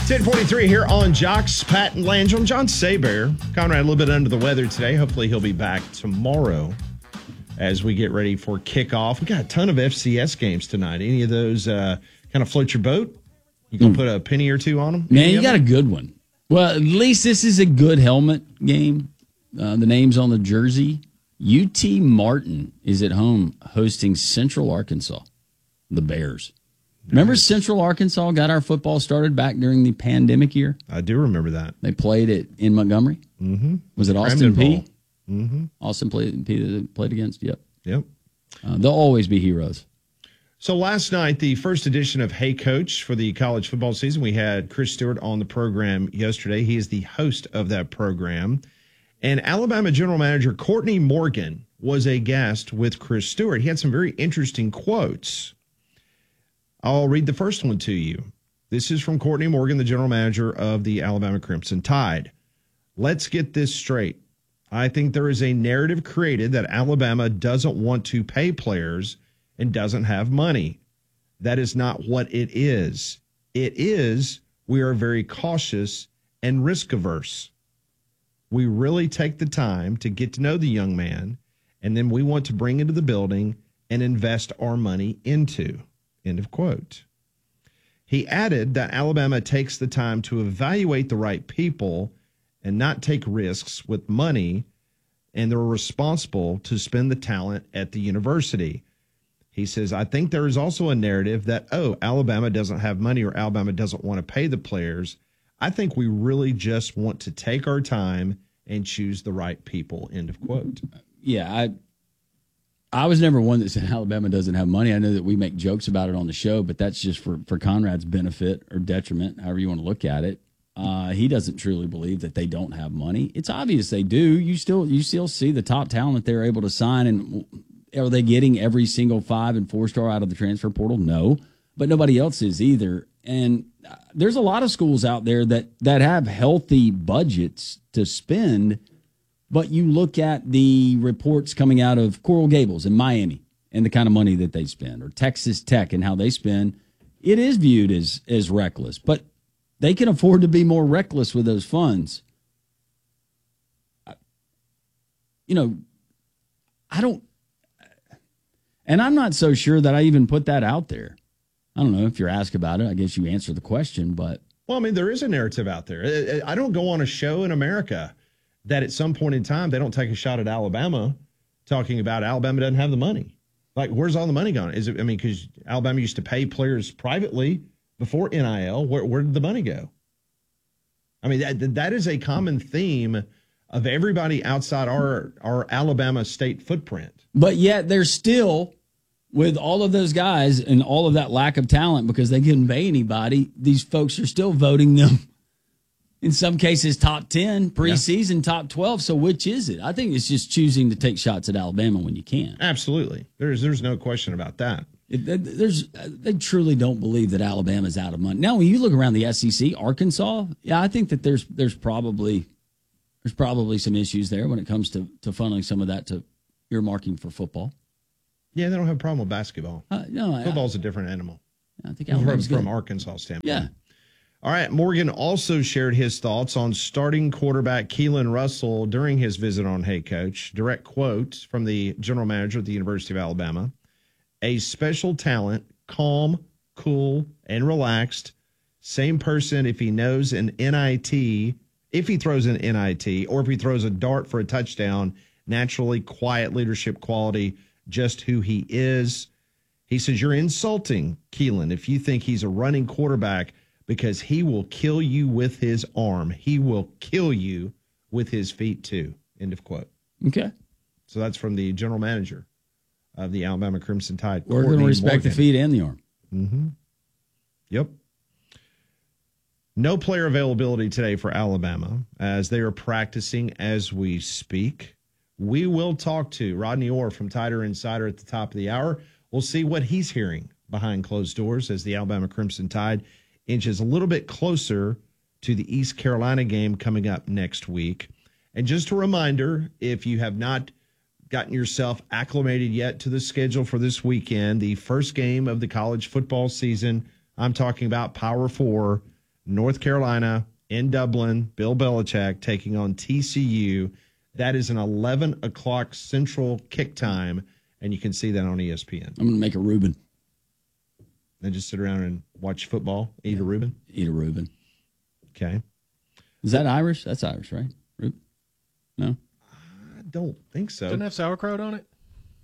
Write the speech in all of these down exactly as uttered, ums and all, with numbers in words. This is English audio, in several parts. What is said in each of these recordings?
ten forty-three here on Jocks, Pat and Langell. John Saber. Conrad a little bit under the weather today. Hopefully he'll be back tomorrow as we get ready for kickoff. We got a ton of F C S games tonight. Any of those uh, kind of float your boat? You can mm. put a penny or two on them? Man, you got them? A good one. Well, at least this is a good helmet game. Uh, the name's on the jersey. U T Martin is at home hosting Central Arkansas, the Bears. Remember nice. Central Arkansas got our football started back during the pandemic year? I do remember that. They played it in Montgomery? Mm-hmm. Was it Austin P? Mm-hmm. Austin played, P that they played against? Yep. Yep. Uh, they'll always be heroes. So last night, the first edition of Hey Coach for the college football season, we had Chris Stewart on the program yesterday. He is the host of that program. And Alabama General Manager Courtney Morgan was a guest with Chris Stewart. He had some very interesting quotes. I'll read the first one to you. This is from Courtney Morgan, the general manager of the Alabama Crimson Tide. Let's get this straight. I think there is a narrative created that Alabama doesn't want to pay players and doesn't have money. That is not what it is. It is we are very cautious and risk averse. We really take the time to get to know the young man, and then we want to bring into the building and invest our money into. End of quote. He added that Alabama takes the time to evaluate the right people and not take risks with money, and they're responsible to spend the talent at the university. He says, I think there is also a narrative that, oh, Alabama doesn't have money or Alabama doesn't want to pay the players. I think we really just want to take our time and choose the right people. End of quote. Yeah, I I was never one that said Alabama doesn't have money. I know that we make jokes about it on the show, but that's just for, for Conrad's benefit or detriment, however you want to look at it. Uh, he doesn't truly believe that they don't have money. It's obvious they do. You still you still see the top talent they're able to sign, and are they getting every single five and four star out of the transfer portal? No, but nobody else is either. And there's a lot of schools out there that that have healthy budgets to spend. But you look at the reports coming out of Coral Gables in Miami and the kind of money that they spend, or Texas Tech and how they spend, it is viewed as as reckless. But they can afford to be more reckless with those funds. You know, I don't, and I'm not so sure that I even put that out there. I don't know if you're asked about it. I guess you answer the question, but. Well, I mean, there is a narrative out there. I don't go on a show in America that at some point in time, they don't take a shot at Alabama talking about Alabama doesn't have the money. Like, where's all the money going? Is it, I mean, because Alabama used to pay players privately before N I L. Where, where did the money go? I mean, that, that is a common theme of everybody outside our, our Alabama state footprint. But yet they're still, with all of those guys and all of that lack of talent because they couldn't pay anybody, these folks are still voting them. In some cases, top ten, preseason, yeah. top twelve. So which is it? I think it's just choosing to take shots at Alabama when you can. Absolutely. There's there's no question about that. It, there's They truly don't believe that Alabama's out of money. Now, when you look around the S E C, Arkansas, yeah, I think that there's there's probably there's probably some issues there when it comes to, to funneling some of that to earmarking for football. Yeah, they don't have a problem with basketball. Uh, no, Football's I, a different animal. I think Alabama's from, from Arkansas standpoint. Yeah. All right, Morgan also shared his thoughts on starting quarterback Keelan Russell during his visit on Hey Coach. Direct quote from the general manager at the University of Alabama. A special talent, calm, cool, and relaxed. Same person if he knows an N I T, if he throws an N I T, or if he throws a dart for a touchdown, naturally quiet leadership quality, just who he is. He says, you're insulting Keelan if you think he's a running quarterback, because he will kill you with his arm. He will kill you with his feet, too. End of quote. Okay. So that's from the general manager of the Alabama Crimson Tide. We're going to respect Morgan. The feet and the arm. Mm-hmm. Yep. No player availability today for Alabama as they are practicing as we speak. We will talk to Rodney Orr from Tider Insider at the top of the hour. We'll see what he's hearing behind closed doors as the Alabama Crimson Tide inches a little bit closer to the East Carolina game coming up next week. And just a reminder, if you have not gotten yourself acclimated yet to the schedule for this weekend, the first game of the college football season, I'm talking about Power Four, North Carolina in Dublin, Bill Belichick taking on T C U. That is an eleven o'clock Central kick time, and you can see that on E S P N. I'm going to make a Reuben. And just sit around and watch football, eat a Reuben? Eat a Reuben. Okay. Is that Irish? That's Irish, right? Reuben? No? I don't think so. Doesn't it have sauerkraut on it?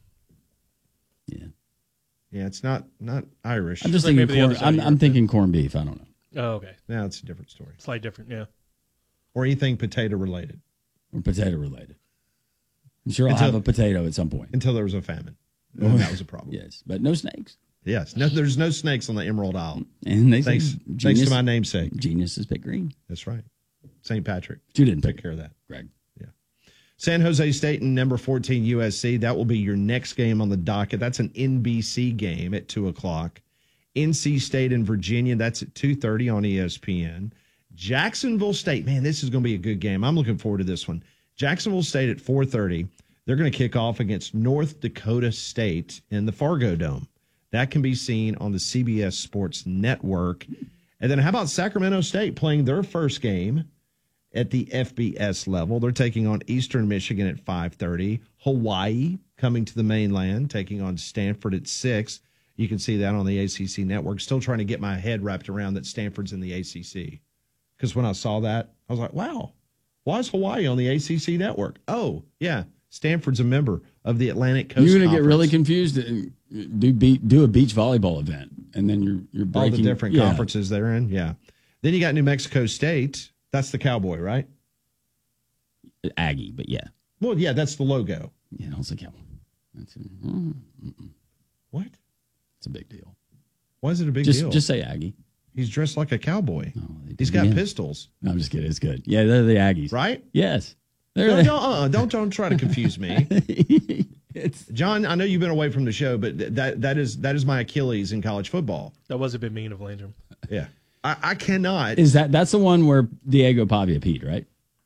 Yeah. Yeah, it's not not Irish. I'm just Like thinking maybe the corn, other side I'm, of I'm Europe, thinking corned beef. I don't know. Oh, okay. Now it's a different story. Slightly different, yeah. Or anything potato related Or potato related. I'm sure I'll Until- have a potato at some point. until there was a famine. And that was a problem. Yes, but no snakes. Yes. No, there's no snakes on the Emerald Isle. And they Thanks, say thanks genius, to my namesake. genius is pick green. That's right. Saint Patrick. You didn't Take pick care of that. Greg. San Jose State and number fourteen U S C. That will be your next game on the docket. That's an N B C game at two o'clock. N C State and Virginia. That's at two thirty on E S P N. Jacksonville State. Man, this is going to be a good game. I'm looking forward to this one. Jacksonville State at four thirty. They're going to kick off against North Dakota State in the Fargo Dome. That can be seen on the C B S Sports Network. And then how about Sacramento State playing their first game at the F B S level? They're taking on Eastern Michigan at five thirty. Hawaii coming to the mainland, taking on Stanford at six. You can see that on the A C C Network. Still trying to get my head wrapped around that Stanford's in the A C C. Because when I saw that, I was like, wow, why is Hawaii on the A C C Network? Oh, yeah, Stanford's a member of the Atlantic Coast You're going to get Conference. really confused. and Do beat, do a beach volleyball event, and then you're you're All breaking the different yeah. conferences they're in, yeah. Then you got New Mexico State. That's the Cowboy, right? Aggie, but yeah, Well, yeah, that's the logo. yeah, it's a cowboy. That's a, mm, mm-mm. What? It's a big deal. Why is it a big Just deal? just say Aggie. He's dressed like a cowboy. Oh, they He's did got again. pistols, No, I'm just kidding. It's good. Yeah, they're the Aggies, right? Yes, No, they're. don't, uh-uh, don't don't try to confuse me, it's John. I know you've been away from the show, but th- that that is that is my Achilles in college football. That was a bit mean of Landrum. Yeah, I, I cannot. is that that's the one where Diego Pavia peed, right?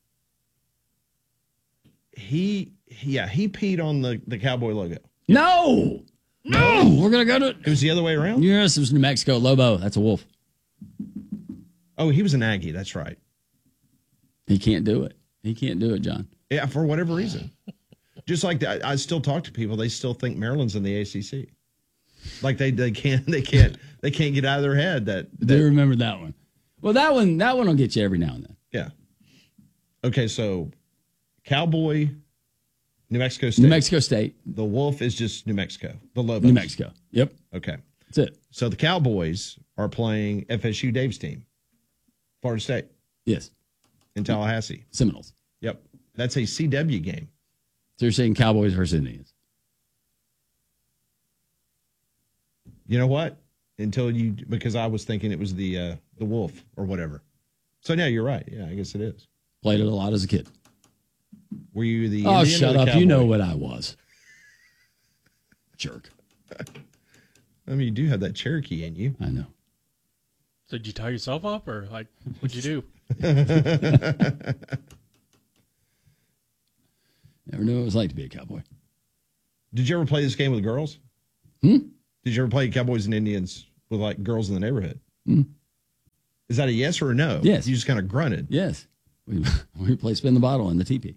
He yeah he peed on the the cowboy logo. No, no, we're gonna go to. It was the other way around. Yes, it was New Mexico. Lobo, that's a wolf. Oh, he was an Aggie. That's right. He can't do it. He can't do it, John. Yeah, for whatever reason. Just like that, I still talk to people. They still think Maryland's in the A C C. Like they they can't they can't they can't get out of their head that, Do that you remember that one? Well, that one that one will get you every now and then. yeah. Okay, so Cowboy, New Mexico State. New Mexico State, The Wolf is just New Mexico. The Lobos. New Mexico. Yep, Okay. that's it. So the Cowboys are playing F S U Dave's team, Florida State Yes, in Tallahassee. Seminoles. Yep. That's a C W game. So you're saying Cowboys versus Indians? You know what? Until you, because I was thinking it was the uh, the Wolf or whatever. So now you're right. Yeah, I guess it is. Played it a lot as a kid. Were you the Oh, Indian or shut the up! Cowboy? You know what I was. Jerk. I mean, you do have that Cherokee in you. I know. So did you tie yourself up, or like, what'd you do? Never knew what it was like to be a cowboy. Did you ever play this game with girls? Hmm? Did you ever play Cowboys and Indians with like girls in the neighborhood? Hmm. Is that a yes or a no? Yes. You just kind of grunted. Yes, we we play spin the bottle in the teepee.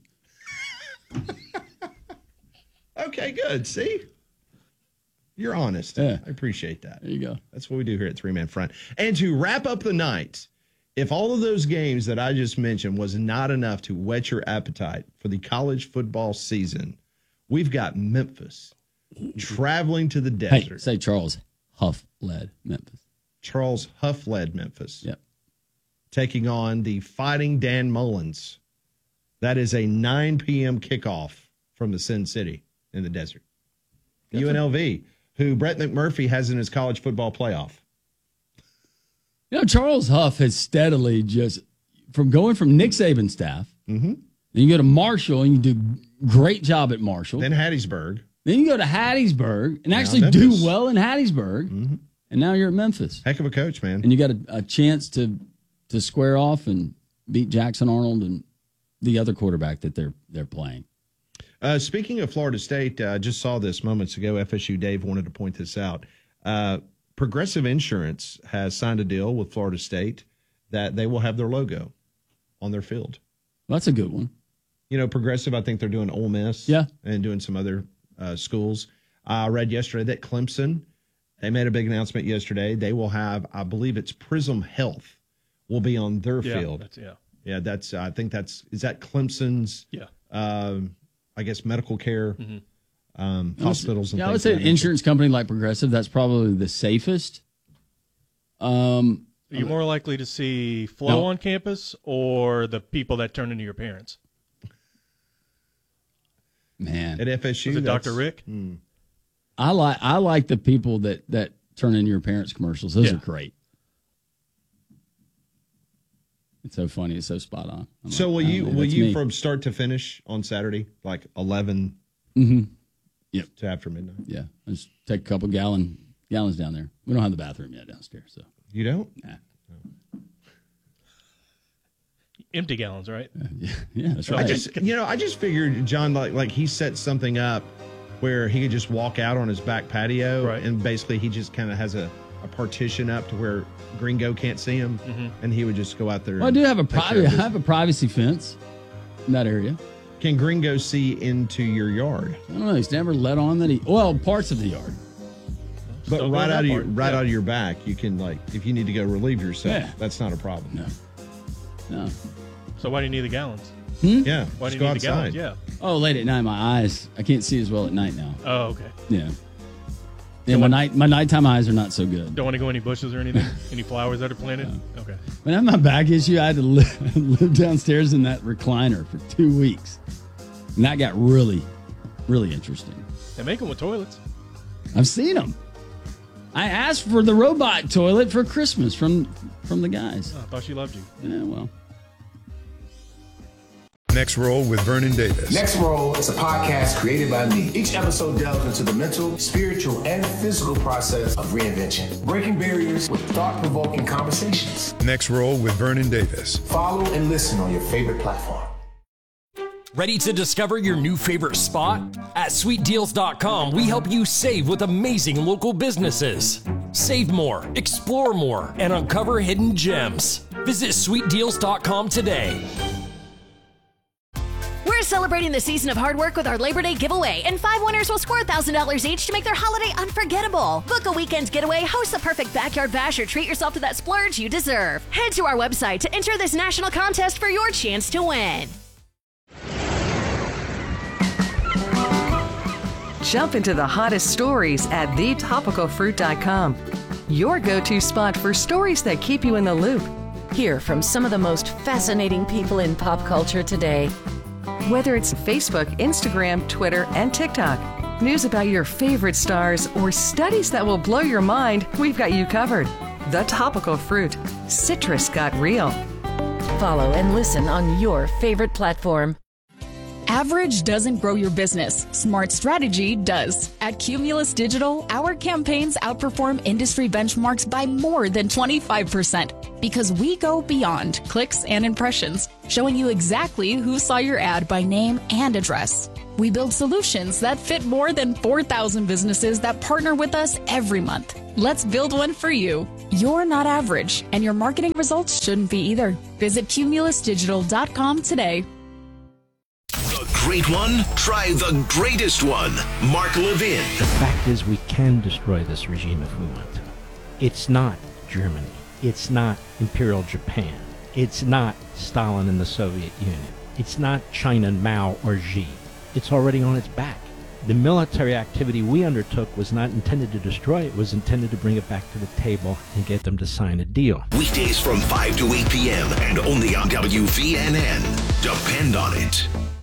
Okay, good. See? You're honest. Yeah. I appreciate that. There you go. That's what we do here at Three Man Front. And to wrap up the night, if all of those games that I just mentioned was not enough to whet your appetite for the college football season, we've got Memphis traveling to the Hey, desert. say Charles Huff led Memphis. Charles Huff led Memphis. Yep. Taking on the Fighting Dan Mullins. That is a nine p.m. kickoff from the Sin City in the desert. U N L V, who Brett McMurphy has in his college football playoff. You know, Charles Huff has steadily just from going from Nick Saban's staff. Mm-hmm. Then you go to Marshall and you do great job at Marshall. Then Hattiesburg. Then you go to Hattiesburg and actually Memphis. do well in Hattiesburg. Mm-hmm. And now you're at Memphis. Heck of a coach, man. And you got a, a chance to to square off and beat Jackson Arnold and the other quarterback that they're they're playing. Uh, speaking of Florida State, I uh, just saw this moments ago. F S U Dave wanted to point this out. Uh, Progressive Insurance has signed a deal with Florida State that they will have their logo on their field. That's a good one. You know, Progressive, I think they're doing Ole Miss Yeah. and doing some other uh, schools. I read yesterday that Clemson, they made a big announcement yesterday. They will have, I believe it's Prism Health will be on their Yeah, field. that's, yeah. Yeah, that's, I think that's, is that Clemson's, Yeah. um, I guess, medical care, Mm-hmm. um, hospitals and Yeah, I would things say of an that nature. insurance company like Progressive, that's probably the safest. Um, Are you more likely to see Flo No. on campus or the people that turn into your parents? man, At F S U. Was it Doctor that's- Rick? I like I like the people that that turn in your parents' commercials. Those Yeah. are great. It's so funny. It's so spot on. I'm So like, will oh, you man, will that's you me. from start to finish on Saturday, like eleven Mhm. Yep. to after midnight? Yeah, I just take a couple gallon gallons down there. We don't have the bathroom yet downstairs, so You don't? nah. Empty gallons, right? yeah, yeah, that's I right. just you know I just figured John like like he set something up where he could just walk out on his back patio Right. and basically he just kind of has a, a partition up to where Gringo can't see him and he would just go out there. Well, I and do have a take care private. of I his- have a privacy fence in that area. Can Gringo see into your yard? I don't know. He's never let on that he. Well, parts of the yard. But Still right going out of that your part. right Yeah. out of your back, you can like if you need to go relieve yourself, Yeah. that's not a problem. No, no. So why do you need the gallons? Yeah, Why just do you go need the outside. gallons? Yeah. Oh, late at night, my eyes. I can't see as well at night now. Oh, okay. Yeah. Yeah, my night my nighttime eyes are not so good. Don't want to go any bushes or anything? Any flowers that are planted? Okay. When I had my back issue, I had to live, live downstairs in that recliner for two weeks, and that got really, really interesting. They make them with toilets. I've seen them. I asked for the robot toilet for Christmas from from the guys. Oh, I thought she loved you. Yeah, well. Next Roll with Vernon Davis. Next Roll is a podcast created by me. Each episode delves into the mental, spiritual, and physical process of reinvention, breaking barriers with thought-provoking conversations. Next Roll with Vernon Davis. Follow and listen on your favorite platform. Ready to discover your new favorite spot? At sweet deals dot com, we help you save with amazing local businesses. Save more, explore more, and uncover hidden gems. Visit sweet deals dot com today. We're celebrating the season of hard work with our Labor Day giveaway, and five winners will score one thousand dollars each to make their holiday unforgettable. Book a weekend getaway, host the perfect backyard bash, or treat yourself to that splurge you deserve. Head to our website to enter this national contest for your chance to win. Jump into the hottest stories at the topical fruit dot com. Your go-to spot for stories that keep you in the loop. Hear from some of the most fascinating people in pop culture today. Whether it's Facebook, Instagram, Twitter, and TikTok. News about your favorite stars or studies that will blow your mind, we've got you covered. The Topical Fruit. Citrus got real. Follow and listen on your favorite platform. Average doesn't grow your business. Smart strategy does. At Cumulus Digital, our campaigns outperform industry benchmarks by more than twenty-five percent because we go beyond clicks and impressions, showing you exactly who saw your ad by name and address. We build solutions that fit more than four thousand businesses that partner with us every month. Let's build one for you. You're not average, and your marketing results shouldn't be either. Visit cumulus digital dot com today. Great one? Try the greatest one. Mark Levin. The fact is, we can destroy this regime if we want to. It's not Germany. It's not Imperial Japan. It's not Stalin and the Soviet Union. It's not China, Mao, or Xi. It's already on its back. The military activity we undertook was not intended to destroy it. It was intended to bring it back to the table and get them to sign a deal. Weekdays from five to eight p.m. and only on W V N N. Depend on it.